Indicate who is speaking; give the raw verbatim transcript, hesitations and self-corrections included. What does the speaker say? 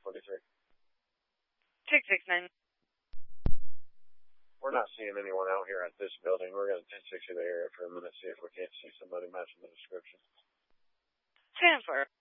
Speaker 1: forty-three.
Speaker 2: six six nine.
Speaker 1: We're not seeing anyone out here at this building. We're going to ten sixty the area for a minute, see if we can't see somebody matching the description.
Speaker 2: ten four.